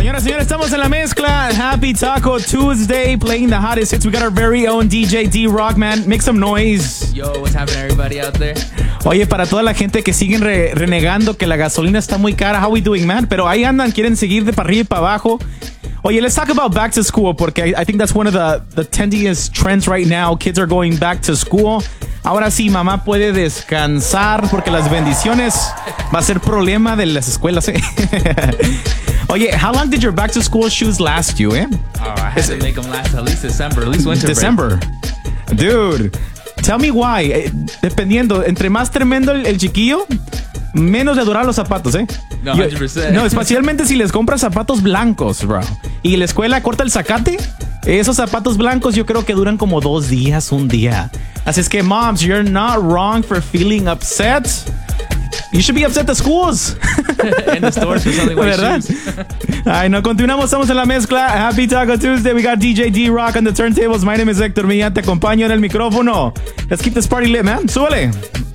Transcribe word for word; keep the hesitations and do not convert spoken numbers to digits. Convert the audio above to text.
Señoras, señores, estamos en la mezcla. Happy Taco Tuesday, playing the hottest hits. We got our very own D J D-Rock, man. Make some noise. Yo, what's happening, everybody out there? Oye, para toda la gente que siguen re renegando que la gasolina está muy cara, how we doing, man? Pero ahí andan, quieren seguir de para arriba y para abajo. Oye, let's talk about back to school, porque I, I think that's one of the, the trendiest trends right now. Kids are going back to school. Ahora sí, mamá puede descansar, porque las bendiciones va a ser problema de las escuelas, ¿eh? Oye, how long did your back to school shoes last you, eh? Oh, I had to make them last at least December, at least winter December. break. Dude, tell me why. Eh, dependiendo, entre más tremendo el, el chiquillo, menos le duran los zapatos, ¿eh? No, one hundred percent. No, especialmente si les compras zapatos blancos, bro. Y la escuela corta el zacate, esos zapatos blancos yo creo que duran como dos días, un día. Así es que, moms, you're not wrong for feeling upset. You should be upset the schools. In the stores for selling white ¿verdad? shoes. Ay, no, continuamos, estamos en la mezcla. Happy Taco Tuesday. We got D J D-Rock on the turntables. My name is Héctor Millán. Te acompaño en el micrófono. Let's keep this party lit, man. Súbele.